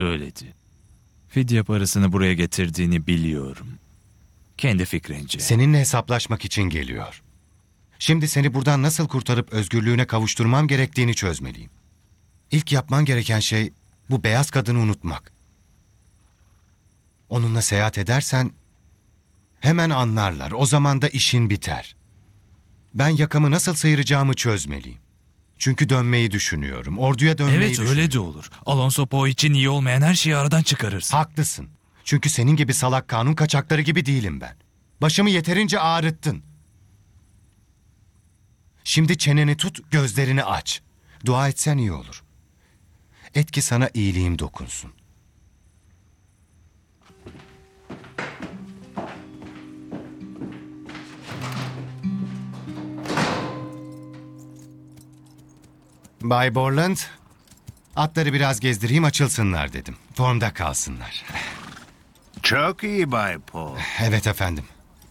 Öyleydi. Fidye parasını buraya getirdiğini biliyorum. Kendi fikrince. Seninle hesaplaşmak için geliyor. Şimdi seni buradan nasıl kurtarıp özgürlüğüne kavuşturmam gerektiğini çözmeliyim. İlk yapman gereken şey bu beyaz kadını unutmak. Onunla seyahat edersen hemen anlarlar. O zaman da işin biter. Ben yakamı nasıl sıyıracağımı çözmeliyim. Çünkü dönmeyi düşünüyorum. Orduya dönmeyi Evet düşünüyorum. öyle de olur. Alonso Po için iyi olmayan her şeyi aradan çıkarırsın. Haklısın. Çünkü senin gibi salak kanun kaçakları gibi değilim ben. Başımı yeterince ağrıttın. Şimdi çeneni tut, gözlerini aç. Dua etsen iyi olur. Et ki sana iyiliğim dokunsun. Bay Borland, atları biraz gezdireyim açılsınlar dedim. Formda kalsınlar. Çok iyi Bay Paul. Evet efendim.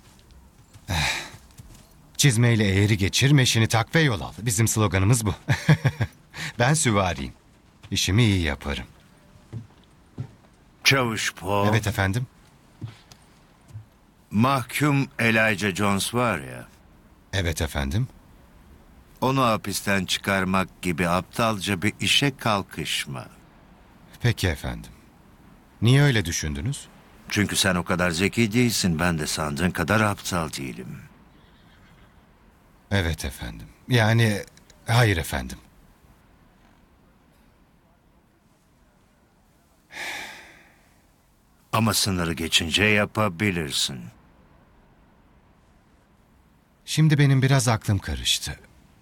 Çizmeyle eğri geçir, meşini tak ve yol al. Bizim sloganımız bu. Ben süvariyim. İşimi iyi yaparım. Çavuş Paul. Evet efendim. Mahkum Elijah Jones var ya. Evet efendim. Onu hapisten çıkarmak gibi aptalca bir işe kalkışma. Peki efendim. Niye öyle düşündünüz? Çünkü sen o kadar zeki değilsin. Ben de sandığın kadar aptal değilim. Evet efendim. Yani hayır efendim. Ama sınırı geçince yapabilirsin. Şimdi benim biraz aklım karıştı.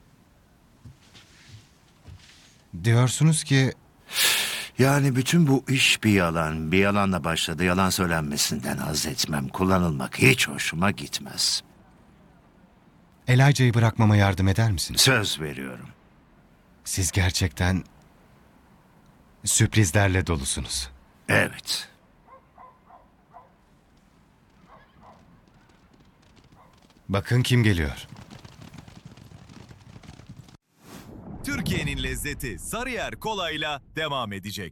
Diyorsunuz ki Yani bütün bu iş bir yalan. Bir yalanla başladı. Yalan söylenmesinden haz etmem. Kullanılmak hiç hoşuma gitmez. Elijah'yı bırakmama yardım eder misiniz? Söz veriyorum. Siz gerçekten sürprizlerle dolusunuz. Evet. Bakın kim geliyor. Türkiye'nin lezzeti Sarıyer Kola'yla devam edecek.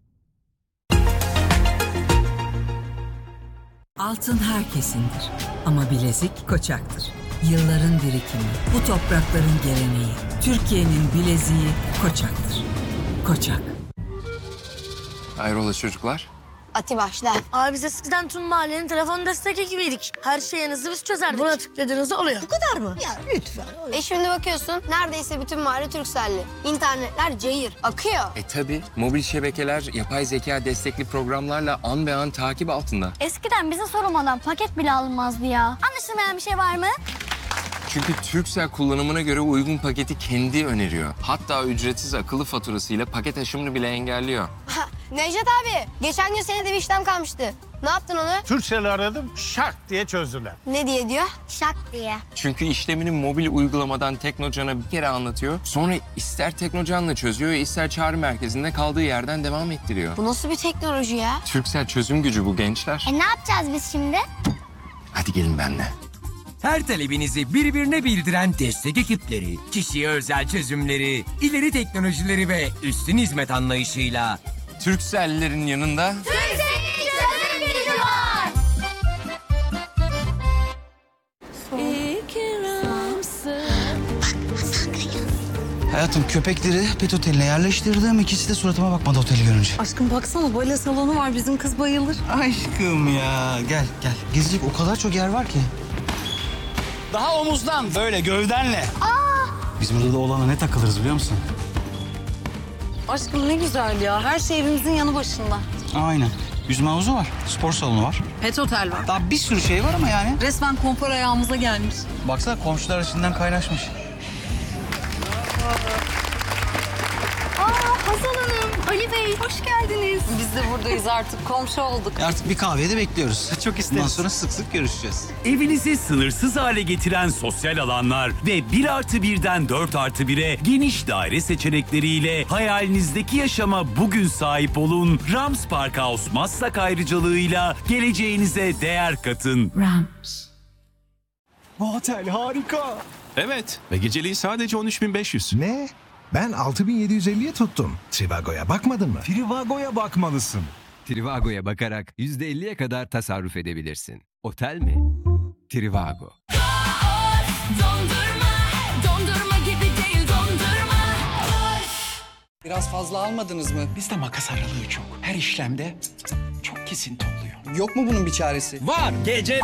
Altın herkesindir ama bilezik Koçak'tır. Yılların birikimi, bu toprakların geleneği. Türkiye'nin bileziği Koçak'tır. Koçak. Hayrola çocuklar? Ati başla. Abi biz eskiden tüm mahallenin telefon destek ekibiydik. Her şeyinizi biz çözerdik. Buna tıkladığınızda oluyor. Bu kadar mı? Ya lütfen. Şimdi bakıyorsun neredeyse bütün mahalle Turkcell'li. İnternetler cayır, akıyor. Tabi mobil şebekeler yapay zeka destekli programlarla an be an takip altında. Eskiden bize sorulmadan paket bile alınmazdı ya. Anlaşılmayan bir şey var mı? Çünkü Turkcell kullanımına göre uygun paketi kendi öneriyor. Hatta ücretsiz akıllı faturasıyla paket aşımını bile engelliyor. Necdet abi, geçen gün senin de bir işlem kalmıştı. Ne yaptın onu? Turkcell'i aradım, şak diye çözdüler. Ne diye diyor? Şak diye. Çünkü işlemini mobil uygulamadan Teknocan'a bir kere anlatıyor. Sonra ister Teknocan'la çözüyor, ister çağrı merkezinde kaldığı yerden devam ettiriyor. Bu nasıl bir teknoloji ya? Turkcell çözüm gücü bu gençler. Ne yapacağız biz şimdi? Hadi gelin benimle. Her talebinizi birbirine bildiren destek ekipleri, kişiye özel çözümleri, ileri teknolojileri ve üstün hizmet anlayışıyla Turkcell'lerin yanında Türkcell'in çözüm gücü var. Hayatım köpekleri pet oteline yerleştirdim. İkisi de suratıma bakmadı oteli görünce. Aşkım baksana bale salonu var, bizim kız bayılır. Aşkım ya gel gel. Gezecek o kadar çok yer var ki. Daha omuzdan böyle gövdenle. Biz burada da oğlana ne takılırız biliyor musun? Aşkım ne güzel ya, her şey evimizin yanı başında. Aynen. Yüzme havuzu var, spor salonu var. Pet otel var. Daha bir sürü şey var ama yani. Resmen konfor ayağımıza gelmiş. Baksana komşular içinden kaynaşmış. Hazal Hanım, Ali Bey hoş geldiniz. Biz de buradayız artık, komşu olduk. Artık bir kahveye de bekliyoruz. Çok isteriz. Bundan sonra sık sık görüşeceğiz. Evinizi sınırsız hale getiren sosyal alanlar ve 1+1'den 4+1'e geniş daire seçenekleriyle hayalinizdeki yaşama bugün sahip olun. Rams Park House Maslak ayrıcalığıyla geleceğinize değer katın. Rams. Bu otel harika. Evet ve geceliği sadece 13.500. Ne? Ben 6.750'ye tuttum. Trivago'ya bakmadın mı? Trivago'ya bakmalısın. Trivago'ya bakarak %50'ye kadar tasarruf edebilirsin. Otel mi? Trivago. Dondurma gibi değil dondurma. Biraz fazla almadınız mı? Bizde makas aralığı çok. Her işlemde çok kesinti oluyor. Yok mu bunun bir çaresi? Var. Gece